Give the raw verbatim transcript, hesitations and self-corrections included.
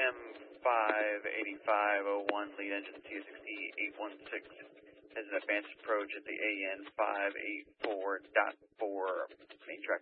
M five eighty-five oh one, lead engine T S X E eight one six, has an advanced approach at the A N five eighty-four point four, main track